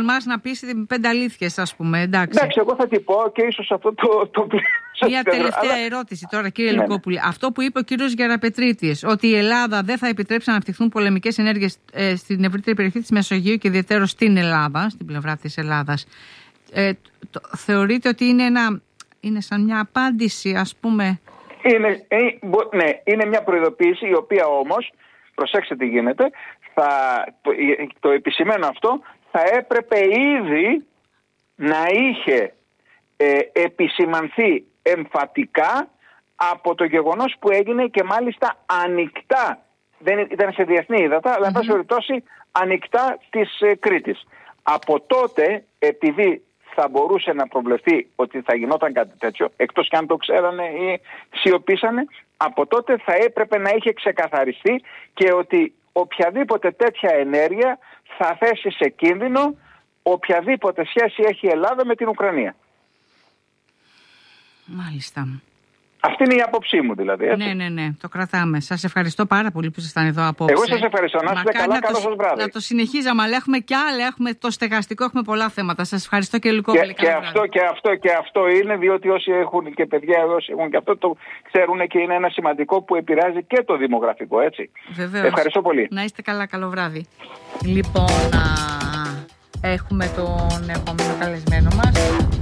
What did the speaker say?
τολμάς να πεις 5 αλήθειες, ας πούμε. Εντάξει, εγώ θα την πω και ίσως αυτό το Μια τελευταία ερώτηση τώρα, κύριε Λουκόπουλε. Αυτό που είπε ο κύριος Γεραπετρίτης, ότι η Ελλάδα δεν θα επιτρέψει να αναπτυχθούν πολεμικές ενέργειες στην ευρύτερη περιοχή της Μεσογείου και ιδιαίτερα στην Ελλάδα, στην πλευρά της Ελλάδας, θεωρείτε ότι είναι σαν μια απάντηση, ας πούμε? Είναι μια προειδοποίηση, η οποία όμως, προσέξτε τι γίνεται, το επισημαίνω αυτό, θα έπρεπε ήδη να είχε επισημανθεί εμφατικά από το γεγονός που έγινε και μάλιστα ανοιχτά, δεν ήταν σε διεθνή ύδατα, αλλά εν πάση περιπτώσει ανοιχτά της Κρήτης. Από τότε, επειδή θα μπορούσε να προβλεφθεί ότι θα γινόταν κάτι τέτοιο, εκτός και αν το ξέρανε ή σιωπήσανε, από τότε θα έπρεπε να είχε ξεκαθαριστεί και ότι οποιαδήποτε τέτοια ενέργεια θα θέσει σε κίνδυνο οποιαδήποτε σχέση έχει η Ελλάδα με την Ουκρανία. Μάλιστα. Αυτή είναι η άποψή μου, δηλαδή. Έτσι. Ναι, το κρατάμε. Σας ευχαριστώ πάρα πολύ που ήσασταν εδώ απόψε. Εγώ σας ευχαριστώ. Να είστε καλά, καλό σας βράδυ. Να το συνεχίζαμε, αλλά έχουμε κι άλλα. Έχουμε το στεγαστικό, έχουμε πολλά θέματα. Σας ευχαριστώ, κύριε Λουκόπουλε. Και αυτό είναι, διότι όσοι έχουν και παιδιά, όσοι έχουν και αυτό, το ξέρουν και είναι ένα σημαντικό που επηρεάζει και το δημογραφικό, έτσι. Βεβαίως. Ευχαριστώ πολύ. Να είστε καλά, καλό βράδυ. Λοιπόν, έχουμε τον επόμενο καλεσμένο μας.